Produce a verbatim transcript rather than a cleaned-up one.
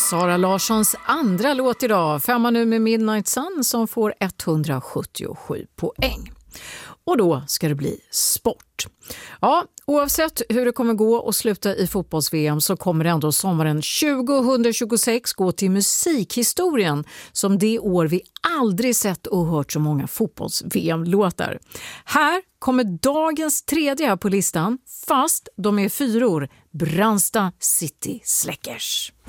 Sara Larssons andra låt idag. Femma nu med Midnight Sun som får etthundrasjuttiosju poäng. Och då ska det bli sport. Ja, oavsett hur det kommer gå och sluta i fotbolls-V M så kommer ändå sommaren tjugohundratjugosex gå till musikhistorien som det år vi aldrig sett och hört så många fotbolls-V M-låtar. Här kommer dagens tredje här på listan, fast de är fyror, Brandsta City Släckers.